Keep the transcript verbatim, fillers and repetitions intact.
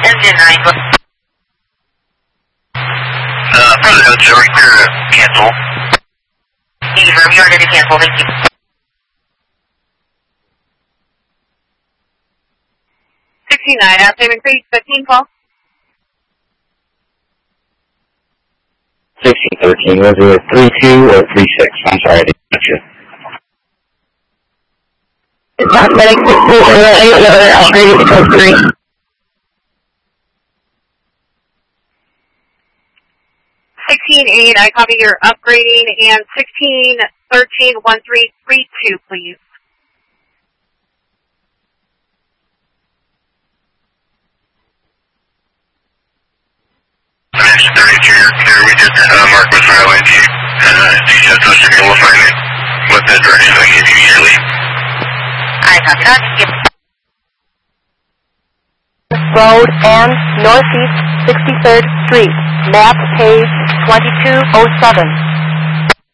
Engine nine, go. Uh, President, so we're clear to cancel. Thank you, firm. You are ready to cancel. Thank you. sixty-nine, uh, Saving Creek, fifteen twelve. sixteen thirteen, was it three two or three six? I'm sorry, I didn't catch you. It's not medic support, another upgrade to code three. sixteen eight, I copy your upgrading, and sixteen thirteen one three three two, please. Dimension thirty-two, you're clear. We just uh, marked with highway to you. Uh, D J, so should be able to find it. What the direction I gave you yearly. I copy that. Thank you. Road and Northeast sixty-third Street, map page twenty-two oh seven.